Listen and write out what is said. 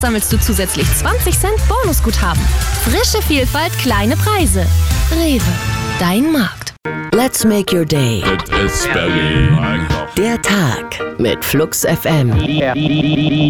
sammelst du zusätzlich 20 Cent Bonusguthaben. Frische Vielfalt, kleine Preise. Rewe, dein Markt. Let's make your day. Das ist Berlin. Der Tag mit Flux FM.